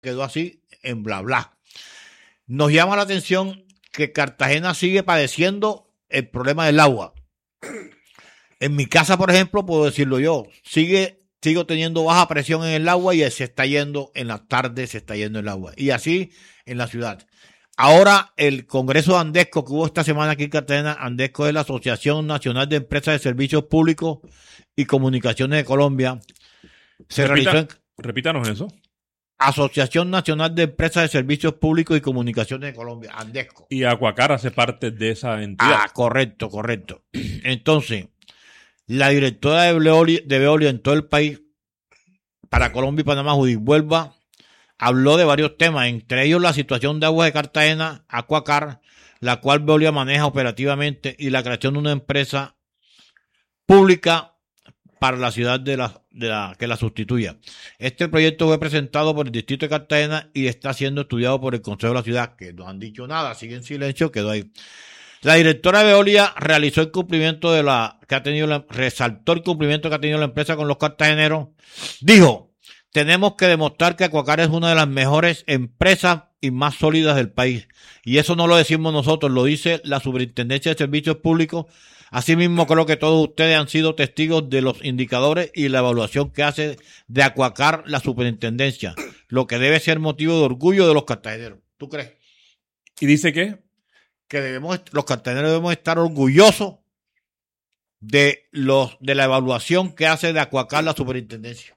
quedó así en bla bla. Nos llama la atención que Cartagena sigue padeciendo el problema del agua. En mi casa, por ejemplo, puedo decirlo yo, sigo teniendo baja presión en el agua y se está yendo en las tardes, se está yendo el agua. Y así en la ciudad. Ahora el Congreso de Andesco que hubo esta semana aquí en Cartagena, Andesco es la Asociación Nacional de Empresas de Servicios Públicos y Comunicaciones de Colombia. Repítanos eso. Asociación Nacional de Empresas de Servicios Públicos y Comunicaciones de Colombia, Andesco. Y Acuacar hace parte de esa entidad. Correcto. Entonces, la directora de Veolia en todo el país, para Colombia y Panamá, Judith Huelva, habló de varios temas, entre ellos la situación de aguas de Cartagena, Acuacar, la cual Veolia maneja operativamente, y la creación de una empresa pública para la ciudad que la sustituya. Este proyecto fue presentado por el Distrito de Cartagena y está siendo estudiado por el Consejo de la Ciudad, que no han dicho nada, sigue en silencio, quedó ahí. La directora de Veolia resaltó el cumplimiento que ha tenido la empresa con los cartageneros. Dijo: tenemos que demostrar que Acuacar es una de las mejores empresas y más sólidas del país. Y eso no lo decimos nosotros, lo dice la Superintendencia de Servicios Públicos. Asimismo, creo que todos ustedes han sido testigos de los indicadores y la evaluación que hace de Acuacar la superintendencia, lo que debe ser motivo de orgullo de los cartageneros. ¿Tú crees? ¿Y dice qué? Que los cartageneros debemos estar orgullosos de la evaluación que hace de Acuacar la superintendencia.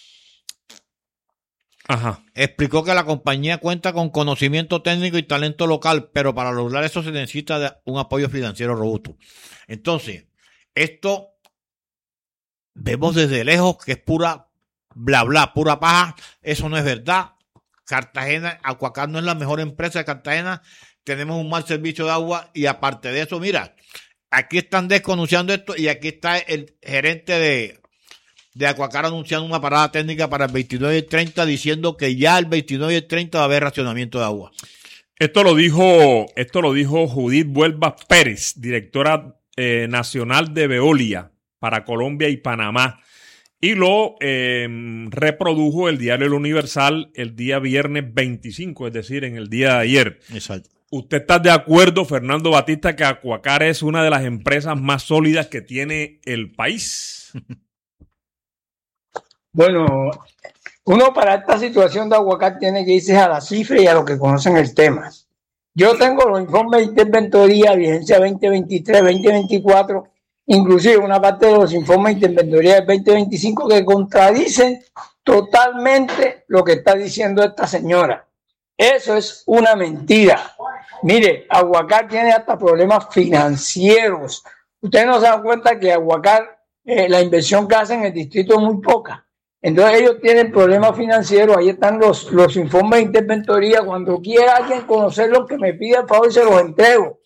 Ajá. Explicó que la compañía cuenta con conocimiento técnico y talento local, pero para lograr eso se necesita de un apoyo financiero robusto. Entonces, esto vemos desde lejos que es pura bla bla, pura paja. Eso no es verdad. Cartagena, Acuacar no es la mejor empresa de Cartagena. Tenemos un mal servicio de agua y aparte de eso, mira, aquí están denunciando esto y aquí está el gerente de Acuacar anunciando una parada técnica para el 29 y el 30, diciendo que ya el 29 y el 30 va a haber racionamiento de agua. Esto lo dijo Judith Huelva Pérez, directora nacional de Veolia para Colombia y Panamá. Y lo reprodujo el diario El Universal el día viernes 25, es decir, en el día de ayer. Exacto. ¿Usted está de acuerdo, Fernando Batista, que Acuacar es una de las empresas más sólidas que tiene el país? Bueno, uno para esta situación de Acuacar tiene que irse a la cifra y a los que conocen el tema. Yo tengo los informes de interventoría, vigencia 2023, 2024, inclusive una parte de los informes de interventoría del 2025 que contradicen totalmente lo que está diciendo esta señora. Eso es una mentira. Mire, Acuacar tiene hasta problemas financieros. Ustedes no se dan cuenta que Acuacar, la inversión que hacen en el distrito es muy poca. Entonces ellos tienen problemas financieros. Ahí están los informes de interventoría. Cuando quiera alguien conocerlos, que me pida el favor y se los entrego.